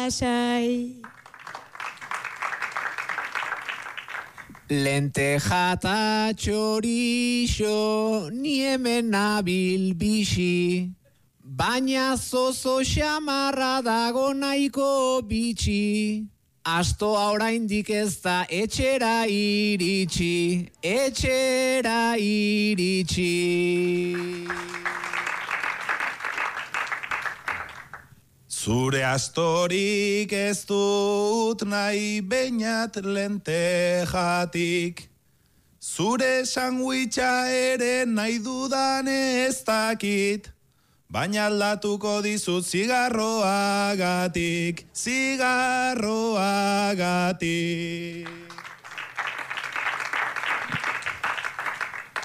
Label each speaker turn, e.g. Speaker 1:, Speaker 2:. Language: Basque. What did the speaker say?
Speaker 1: Lasai.
Speaker 2: Lenteja eta txorixo, ni hemen nabil bixi, baina zozo xamarra dago nahiko bitxi. Astoa oraindik ez da etxera iritsi, etxera iritsi.
Speaker 3: Zure astorik ez dut nahi beinat lentejatik. Zure sandwicha ere nahi dudan ez dakit. Baina aldatuko dizut zigarroagatik, zigarroagatik.